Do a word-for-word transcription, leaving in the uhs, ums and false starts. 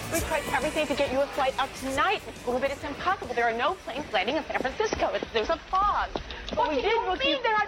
We tried everything to get you a flight out tonight, but it's impossible. There are no planes landing in San Francisco. It's, there's a fog. But What we do did you book mean you. there